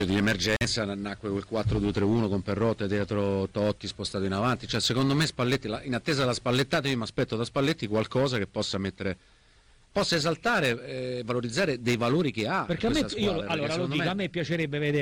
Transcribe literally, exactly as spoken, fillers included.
di emergenza nacque quel quattro due tre uno con Perrotte dietro Totti spostato in avanti, cioè secondo me Spalletti, in attesa della spallettata io mi aspetto da Spalletti qualcosa che possa mettere, possa esaltare e eh, valorizzare dei valori che ha, perché a me, squadra, io, perché allora lo dico, me... a me piacerebbe vedere